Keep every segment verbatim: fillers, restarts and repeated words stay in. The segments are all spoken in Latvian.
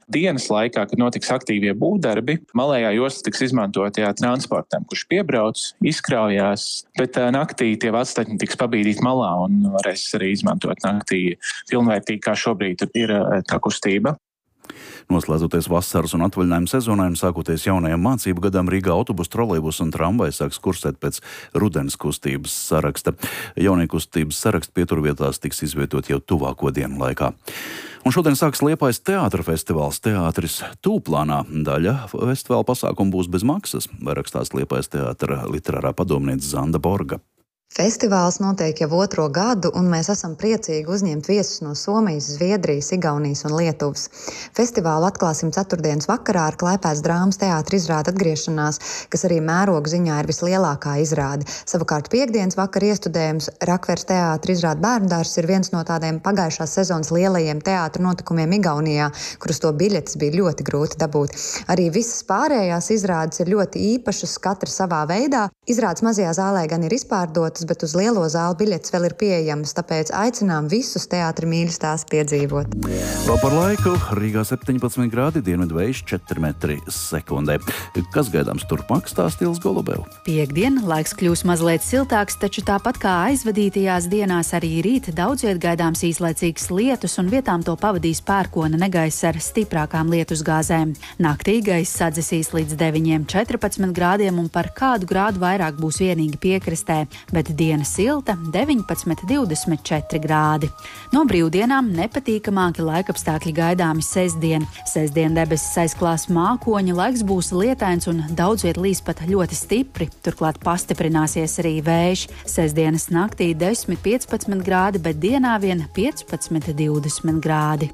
Dienas laikā, kad notiks aktīvie būvdarbi, malējā josla tiks izmantota jā, transportam, kurš piebrauc, izkraujās, bet naktī tie vadstaļi tiks pabīdīti malā un varēs arī izmantot naktī pilnvērtīgi, kā šobrīd ir tā kustība. Noslēdzoties vasaras un atvaļinājuma sezonai un sākoties jaunajam mācību gadam, Rīgā autobusu, trolejbusu un tramvaji sāks kursēt pēc rudens kustības saraksta. Jaunie kustības saraksti pieturvietās tiks izvietot jau tuvāko dienu laikā. Un šodien sāks Liepājas teātra festivāls Teātris Tūplānā. Daļa festivāla pasākumu būs bez maksas, vai rakstās Liepājas teātra literārā padomniece Zanda Borga. Festivāls notiek jau otro gadu, un mēs esam priecīgi uzņemt viesus no Somijas, Zviedrijas, Igaunijas un Lietuvas. Festivālu atklāsim ceturtdienas vakarā ar Klaipēdas drāmas teātra izrādi Atgriešanās, kas arī mēroga ziņā ir vislielākā izrāde. Savukārt piekdienas vakara iestudējums Rakveres teātra izrāde Bērndārs ir viens no tādiem pagājušās sezonas lielajiem teātra notikumiem Igaunijā, kurus to biļetes bija ļoti grūti dabūt. Arī visas pārējās izrādes ir ļoti īpašas, katra savā veidā. Izrādes mazajā zālē gan ir izpārdotas, bet uz lielo zāli biļetes vēl ir pieejamas, tāpēc aicinām visus teātra mīļus tās piedzīvot. Vēl par laiku Rīgā septiņpadsmit grādi, dienvidu vējš četri metri sekundē. Kas gaidāms turpmāk, stāsta Ilze Golubeva. Piektdien laiks kļūs mazliet siltāks, taču tāpat kā aizvadītajās dienās arī rīt daudz viet gaidāms īslaicīgs lietus un vietām to pavadīs pērkona negaiss ar stiprākām lietusgāzēm. Naktī gaiss sadzesīs līdz deviņiem četrpadsmit grādiem un par kādu grādu vairāk būs vienīgi piekrastē, bet diena silta - deviņpadsmit divdesmit četri grādi. No brīvdienām nepatīkamāki laikapstākļi gaidāmi sestdien. Sestdien debesis aizklās mākoņi, laiks būs lietains un daudz viet līs pat ļoti stipri, turklāt pastiprināsies arī vējš. Sestdienas naktī desmit piecpadsmit grādi, bet dienā vien piecpadsmit divdesmit grādi.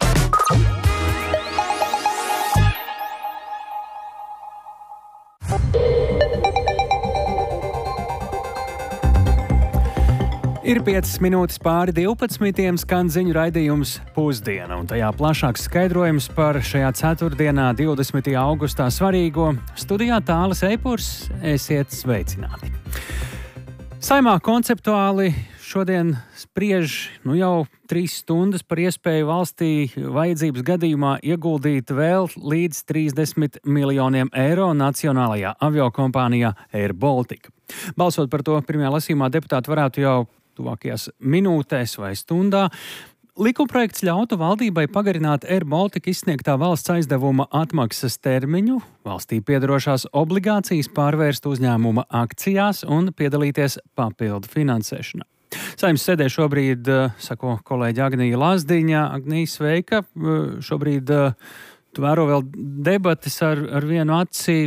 Ir piecas minūtes pāri divpadsmitiem, skan ziņu raidījums Pusdiena, un tajā plašāks skaidrojums par šajā ceturtdienā, divdesmitajā augustā svarīgo. Studijā Tāles Eipurs, esiet sveicināti. Saimā konceptuāli šodien spriež nu jau trīs stundas par iespēju valstī vajadzības gadījumā ieguldīt vēl līdz trīsdesmit miljoniem eiro nacionālajā aviokompānijā Air Baltica. Balsot par to pirmajā lasījumā deputāti varētu jau tuvākajās minūtēs vai stundā. Likumprojekts ļautu valdībai pagarināt Air Baltica izsniegtā valsts aizdevuma atmaksas termiņu, valstī piederošās obligācijas pārvērst uzņēmuma akcijās un piedalīties papildu finansēšanā. Saeimas sēdē šobrīd sako kolēģi Agnija Lazdiņa. Agnija, sveika. Šobrīd tu vēro vēl debates ar, ar vienu aci.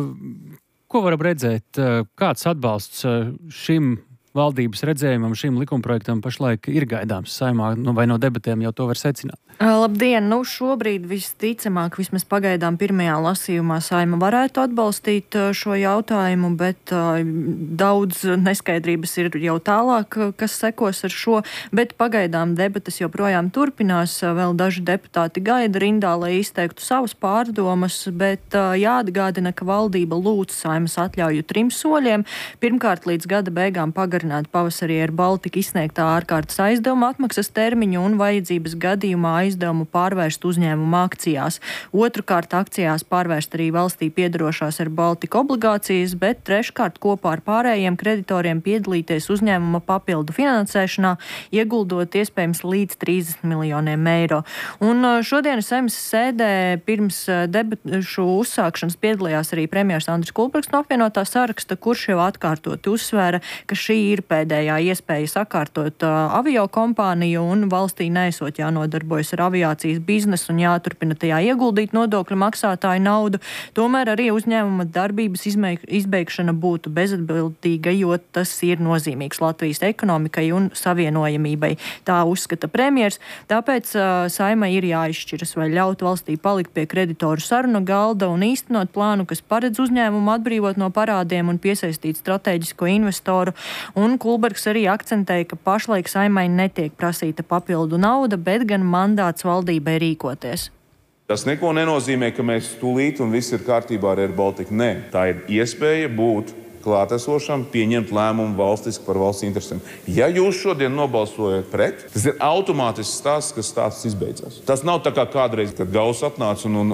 Ko varam redzēt? Kāds atbalsts šim valdības redzējumam, šim likumprojektam pašlaik ir gaidāms Saeimā, nu, vai no debatēm jau to var secināt? Labdien! Nu, šobrīd visticamāk, vismaz pagaidām pirmajā lasījumā Saeima varētu atbalstīt šo jautājumu, bet uh, daudz neskaidrības ir jau tālāk, kas sekos ar šo, bet pagaidām debatas joprojām turpinās. Vēl daži deputāti gaida rindā, lai izteiktu savas pārdomas, bet uh, jāatgādina, ka valdība lūdz Saeimas atļauju trim soļiem. Pirmkārt, līdz gada beigām pagarināt pavasarī Air Baltica izsniegtā ārkārtas aizdevuma atmaksas termiņu un vajadzības gadījumā aizdevumu pārvērst uzņēmuma akcijās. Otrkārt, akcijās pārvērst arī valstī piedarošās Air Baltica obligācijas, bet treškārt kopā ar pārējiem kreditoriem piedalīties uzņēmuma papildu finansēšanā, ieguldot iespējams līdz trīsdesmit miljoniem eiro. Un šodienas Saeimas sēdē pirms debašu uzsākšanas piedalījās arī premjers Andris Kulbergs no apvienotā saraksta, kurš jau atkārtot uzsvēra, ka šī ir pēdējā iespēja sakārtot uh, avio kompāniju un valstī neesot jānodarbojas ar aviācijas biznesu un jāturpina tajā ieguldīt nodokļu maksātāju naudu. Tomēr arī uzņēmuma darbības izbeigšana būtu bezatbildīga, jo tas ir nozīmīgs Latvijas ekonomikai un savienojamībai. Tā uzskata premjers. Tāpēc uh, Saeimai ir jāizšķiras, vai ļaut valstī palikt pie kreditoru sarunu galda un īstenot plānu, kas paredz uzņēmumu atbrīvot no parādiem un piesaistīt strateģisko investoru. Un Kulbergs arī akcentēja, ka pašlaik Saeimai netiek prasīta papildu nauda, bet gan mandāts valdībai rīkoties. Tas neko nenozīmē, ka mēs tūlīt un viss ir kārtībā ar Air Baltica. Nē, tā ir iespēja būt klātesošam, pieņemt lēmumu valstiski par valsts interesēm. Ja jūs šodien nobalsojat pret, tas ir automātisks stāsts, ka stāsts izbeidzās. Tas nav tā kā kādreiz, kad Gauss atnāca un, un